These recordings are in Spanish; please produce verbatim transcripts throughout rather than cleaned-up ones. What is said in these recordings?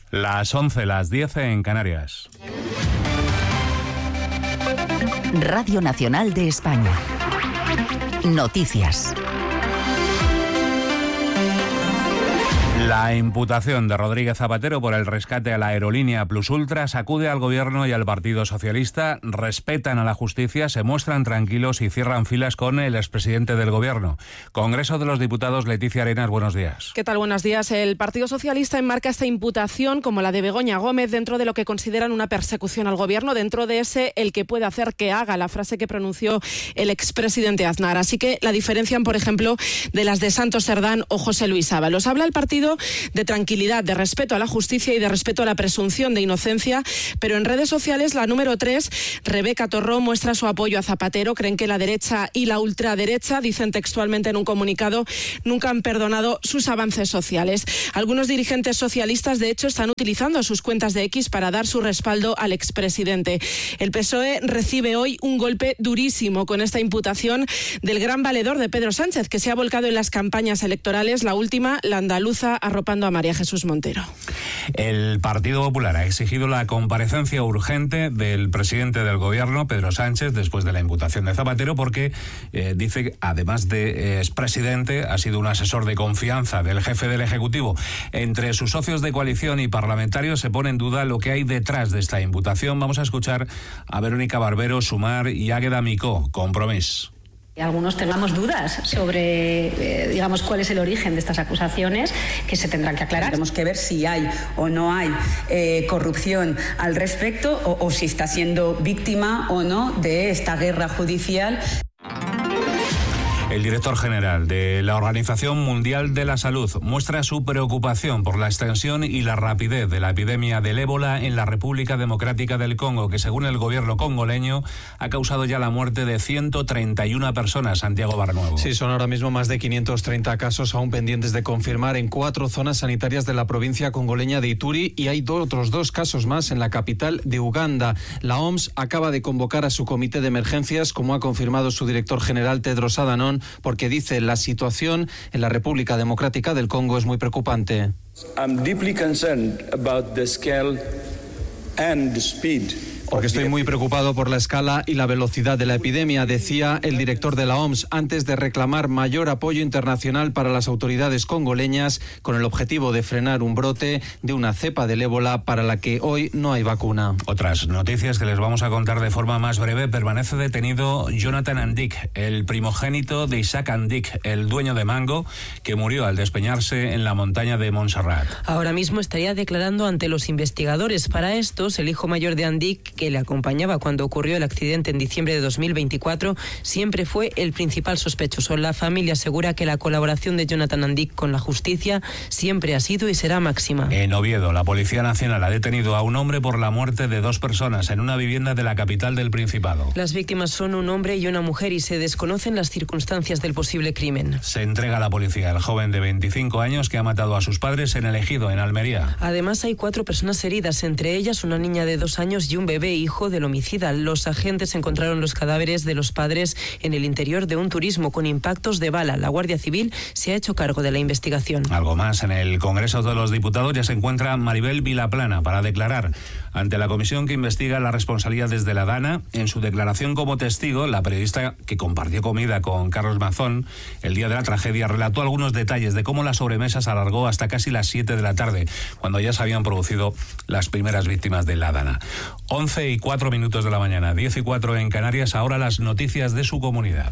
Las once, las diez en Canarias. Radio Nacional de España. Noticias. La imputación de Rodríguez Zapatero por el rescate a la aerolínea Plus Ultra sacude al Gobierno y al Partido Socialista. Respetan a la justicia, se muestran tranquilos y cierran filas con el expresidente del Gobierno. Congreso de los Diputados, Leticia Arenas, buenos días. ¿Qué tal? Buenos días. El Partido Socialista enmarca esta imputación, como la de Begoña Gómez, dentro de lo que consideran una persecución al Gobierno, dentro de ese el que puede hacer que haga, la frase que pronunció el expresidente Aznar. Así que la diferencian, por ejemplo, de las de Santos Cerdán o José Luis Ábalos. Habla el partido de tranquilidad, de respeto a la justicia y de respeto a la presunción de inocencia, pero en redes sociales la número tres, Rebeca Torró, muestra su apoyo a Zapatero. Creen que la derecha y la ultraderecha, dicen textualmente en un comunicado, nunca han perdonado sus avances sociales. Algunos dirigentes socialistas, de hecho, están utilizando sus cuentas de X para dar su respaldo al expresidente. El P S O E recibe hoy un golpe durísimo con esta imputación del gran valedor de Pedro Sánchez, que se ha volcado en las campañas electorales, la última, la andaluza, arropando a María Jesús Montero. El Partido Popular ha exigido la comparecencia urgente del presidente del Gobierno, Pedro Sánchez, después de la imputación de Zapatero, porque eh, dice que, además de eh, expresidente, ha sido un asesor de confianza del jefe del Ejecutivo. Entre sus socios de coalición y parlamentarios se pone en duda lo que hay detrás de esta imputación. Vamos a escuchar a Verónica Barbero, Sumar y Águeda Micó, Compromís. Algunos tengamos dudas sobre, eh, digamos, cuál es el origen de estas acusaciones que se tendrán que aclarar. Tenemos que ver si hay o no hay eh, corrupción al respecto o, o si está siendo víctima o no de esta guerra judicial. El director general de la Organización Mundial de la Salud muestra su preocupación por la extensión y la rapidez de la epidemia del ébola en la República Democrática del Congo, que según el gobierno congoleño ha causado ya la muerte de ciento treinta y una personas. Santiago Barnuevo. Sí, son ahora mismo más de quinientos treinta casos aún pendientes de confirmar en cuatro zonas sanitarias de la provincia congoleña de Ituri, y hay do- otros dos casos más en la capital de Uganda. La O M S acaba de convocar a su comité de emergencias, como ha confirmado su director general Tedros Adhanom, porque dice la situación en la República Democrática del Congo es muy preocupante. I'm deeply concerned about the scale and the speed. Porque estoy muy preocupado por la escala y la velocidad de la epidemia, decía el director de la O M S, antes de reclamar mayor apoyo internacional para las autoridades congoleñas con el objetivo de frenar un brote de una cepa del ébola para la que hoy no hay vacuna. Otras noticias que les vamos a contar de forma más breve. Permanece detenido Jonathan Andic, el primogénito de Isaac Andic, el dueño de Mango, que murió al despeñarse en la montaña de Montserrat. Ahora mismo estaría declarando ante los investigadores. Para estos, el hijo mayor de Andic, que le acompañaba cuando ocurrió el accidente en diciembre de dos mil veinticuatro, siempre fue el principal sospechoso. La familia asegura que la colaboración de Jonathan Andic con la justicia siempre ha sido y será máxima. En Oviedo, la Policía Nacional ha detenido a un hombre por la muerte de dos personas en una vivienda de la capital del Principado. Las víctimas son un hombre y una mujer y se desconocen las circunstancias del posible crimen. Se entrega a la policía el joven de veinticinco años que ha matado a sus padres en el Ejido, en Almería. Además, hay cuatro personas heridas, entre ellas una niña de dos años y un bebé hijo del homicida. Los agentes encontraron los cadáveres de los padres en el interior de un turismo con impactos de bala. La Guardia Civil se ha hecho cargo de la investigación. Algo más. En el Congreso de los Diputados ya se encuentra Maribel Vilaplana para declarar ante la comisión que investiga las responsabilidades de la Dana. En su declaración como testigo, la periodista que compartió comida con Carlos Mazón el día de la tragedia relató algunos detalles de cómo la sobremesa se alargó hasta casi las siete de la tarde, cuando ya se habían producido las primeras víctimas de la Dana. once y cuatro minutos de la mañana, diez y cuatro en Canarias. Ahora las noticias de su comunidad.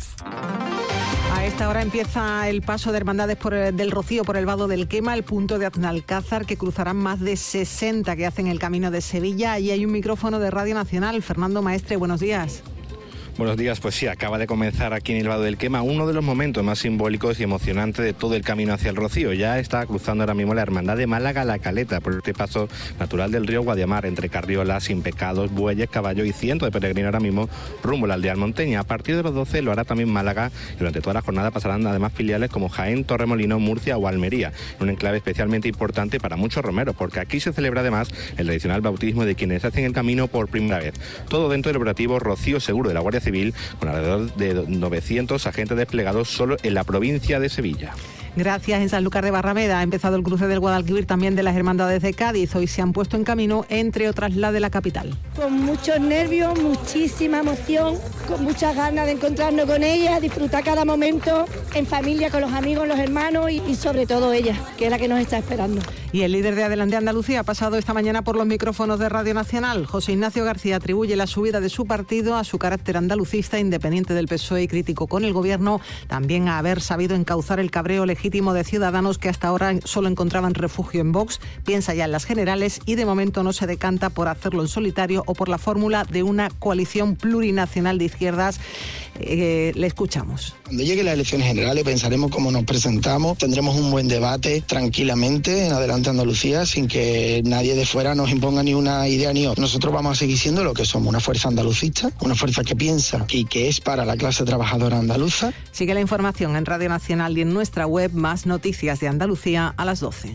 A esta hora empieza el paso de Hermandades por el, del Rocío por el Vado del Quema, el punto de Aznalcázar, que cruzarán más de sesenta que hacen el camino de Sevilla. Allí hay un micrófono de Radio Nacional. Fernando Maestre, buenos días. Buenos días, pues sí, acaba de comenzar aquí en el Vado del Quema uno de los momentos más simbólicos y emocionantes de todo el camino hacia el Rocío. Ya está cruzando ahora mismo la Hermandad de Málaga La Caleta por este paso natural del río Guadiamar, entre carriolas, sin pecados, bueyes, caballos y cientos de peregrinos ahora mismo rumbo a la aldea almonteña. A partir de las doce lo hará también Málaga y durante toda la jornada pasarán además filiales como Jaén, Torremolinos, Murcia o Almería, un enclave especialmente importante para muchos romeros, porque aquí se celebra además el tradicional bautismo de quienes hacen el camino por primera vez. Todo dentro del operativo Rocío Seguro de la Guardia Civil, con alrededor de novecientos agentes desplegados solo en la provincia de Sevilla. Gracias. En Sanlúcar de Barrameda ha empezado el cruce del Guadalquivir, también de las Hermandades de Cádiz. Hoy se han puesto en camino, entre otras, la de la capital. Con muchos nervios, muchísima emoción, con muchas ganas de encontrarnos con ella, disfrutar cada momento en familia, con los amigos, los hermanos y, y sobre todo ella, que es la que nos está esperando. Y el líder de Adelante Andalucía ha pasado esta mañana por los micrófonos de Radio Nacional. José Ignacio García atribuye la subida de su partido a su carácter andalucista, independiente del P S O E y crítico con el gobierno, también a haber sabido encauzar el cabreo legítimo de ciudadanos que hasta ahora solo encontraban refugio en Vox. Piensa ya en las generales y de momento no se decanta por hacerlo en solitario o por la fórmula de una coalición plurinacional de izquierdas. Eh, le escuchamos. Cuando lleguen las elecciones generales pensaremos cómo nos presentamos, tendremos un buen debate tranquilamente en Adelante Andalucía sin que nadie de fuera nos imponga ni una idea ni otra. Nosotros vamos a seguir siendo lo que somos, una fuerza andalucista, una fuerza que piensa y que es para la clase trabajadora andaluza. Sigue la información en Radio Nacional y en nuestra web. Más noticias de Andalucía a las doce.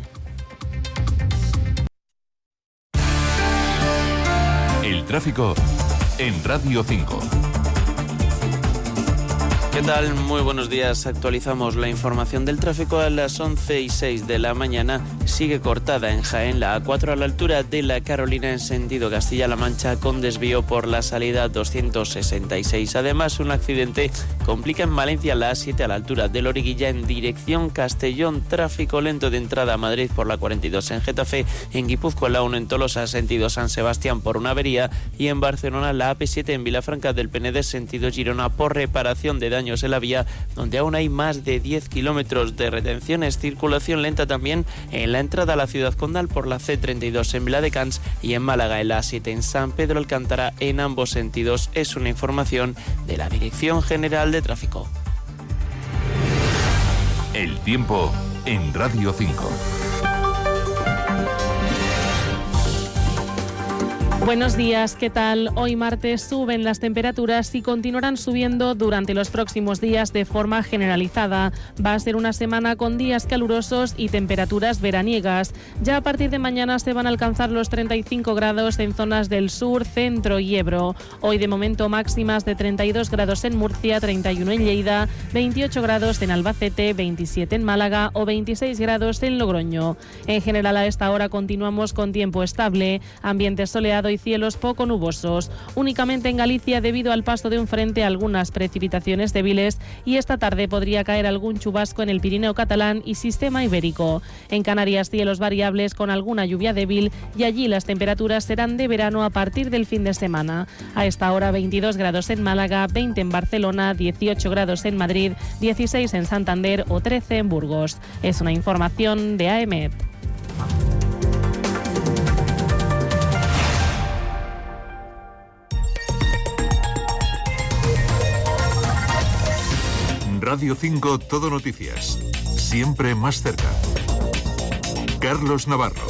El tráfico en Radio cinco. ¿Qué tal? Muy buenos días. Actualizamos la información del tráfico a las once y seis de la mañana. Sigue cortada en Jaén la A cuatro a la altura de la Carolina en sentido Castilla-La Mancha con desvío por la salida doscientos sesenta y seis. Además, un accidente complica en Valencia la A siete a la altura de Loriguilla en dirección Castellón. Tráfico lento de entrada a Madrid por la cuarenta y dos en Getafe. En Guipúzcoa la uno en Tolosa sentido San Sebastián por una avería. Y en Barcelona la A P siete en Vilafranca del Penedès sentido Girona por reparación de daños en la vía, donde aún hay más de diez kilómetros de retenciones. Circulación lenta también en la entrada a la ciudad condal por la C treinta y dos en Viladecans y en Málaga en la A siete en San Pedro Alcántara en ambos sentidos. Es una información de la Dirección General de Tráfico. El tiempo en Radio cinco. Buenos días, ¿qué tal? Hoy martes suben las temperaturas y continuarán subiendo durante los próximos días de forma generalizada. Va a ser una semana con días calurosos y temperaturas veraniegas. Ya a partir de mañana se van a alcanzar los treinta y cinco grados en zonas del sur, centro y Ebro. Hoy de momento máximas de treinta y dos grados en Murcia, treinta y uno en Lleida, veintiocho grados en Albacete, veintisiete en Málaga o veintiséis grados en Logroño. En general a esta hora continuamos con tiempo estable, ambiente soleado y cielos poco nubosos. Únicamente en Galicia, debido al paso de un frente, algunas precipitaciones débiles y esta tarde podría caer algún chubasco en el Pirineo catalán y sistema ibérico. En Canarias, cielos variables con alguna lluvia débil y allí las temperaturas serán de verano a partir del fin de semana. A esta hora veintidós grados en Málaga, veinte en Barcelona, dieciocho grados en Madrid, dieciséis en Santander o trece en Burgos. Es una información de A M E T. Radio cinco Todo Noticias. Siempre más cerca. Carlos Navarro.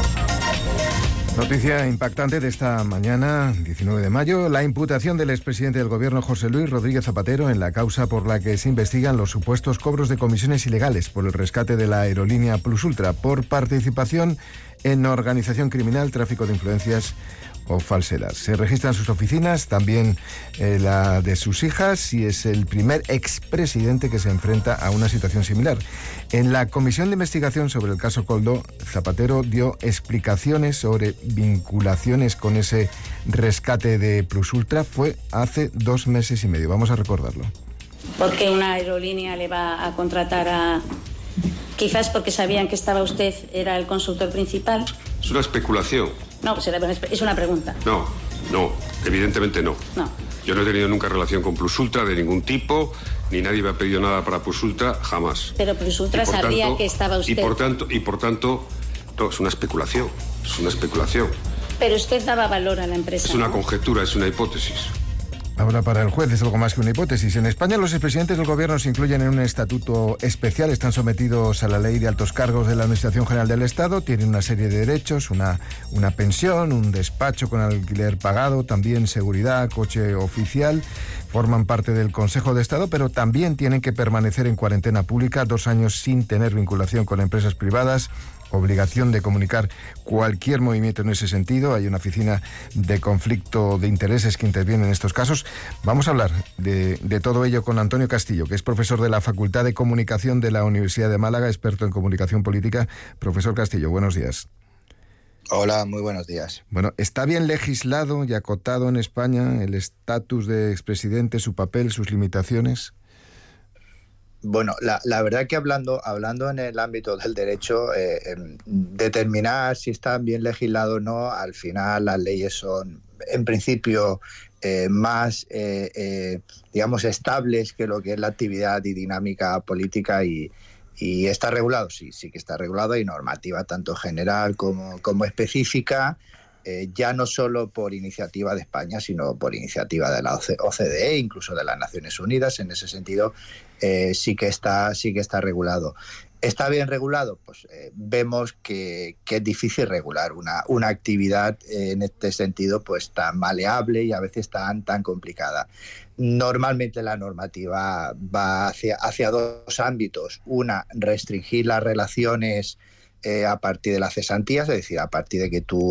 Noticia impactante de esta mañana, diecinueve de mayo, la imputación del expresidente del Gobierno, José Luis Rodríguez Zapatero, en la causa por la que se investigan los supuestos cobros de comisiones ilegales por el rescate de la aerolínea Plus Ultra, por participación en organización criminal, tráfico de influencias o falsedad. Se registran sus oficinas, también eh, la de sus hijas, y es el primer expresidente que se enfrenta a una situación similar. En la comisión de investigación sobre el caso Koldo, Zapatero dio explicaciones sobre vinculaciones con ese rescate de Plus Ultra. Fue hace dos meses y medio. Vamos a recordarlo. ¿Por qué una aerolínea le va a contratar a...? Quizás porque sabían que estaba usted, era el consultor principal. Es una especulación. No, es una pregunta. No, no, evidentemente no. No. Yo no he tenido nunca relación con Plus Ultra de ningún tipo, ni nadie me ha pedido nada para Plus Ultra, jamás. Pero Plus Ultra sabía tanto, que estaba usted... Y por tanto, y por tanto, no, es una especulación, es una especulación. Pero usted daba valor a la empresa. Es una ¿no? conjetura, es una hipótesis. Ahora, para el juez es algo más que una hipótesis. En España los expresidentes del gobierno se incluyen en un estatuto especial, están sometidos a la ley de altos cargos de la Administración General del Estado, tienen una serie de derechos, una, una pensión, un despacho con alquiler pagado, también seguridad, coche oficial, forman parte del Consejo de Estado, pero también tienen que permanecer en cuarentena pública, dos años sin tener vinculación con empresas privadas obligación de comunicar cualquier movimiento en ese sentido. Hay una oficina de conflicto de intereses que interviene en estos casos. Vamos a hablar de, de todo ello con Antonio Castillo, que es profesor de la Facultad de Comunicación de la Universidad de Málaga, experto en comunicación política. Profesor Castillo, buenos días. Hola, muy buenos días. Bueno, ¿está bien legislado y acotado en España el estatus de expresidente, su papel, sus limitaciones? Bueno, la, la verdad que hablando, hablando en el ámbito del derecho, eh, eh, determinar si están bien legislados o no, al final las leyes son, en principio, eh, más, eh, eh, digamos, estables que lo que es la actividad y dinámica política y Y está regulado, sí, sí que está regulado. Hay normativa tanto general como, como específica, eh, ya no solo por iniciativa de España, sino por iniciativa de la O C D E, incluso de las Naciones Unidas. En ese sentido, eh, sí que está, sí que está regulado. ¿Está bien regulado? Pues eh, vemos que, que es difícil regular una, una actividad eh, en este sentido pues tan maleable y a veces tan, tan complicada. Normalmente la normativa va hacia, hacia dos ámbitos. Una, restringir las relaciones eh, a partir de las cesantías, es decir, a partir de que tú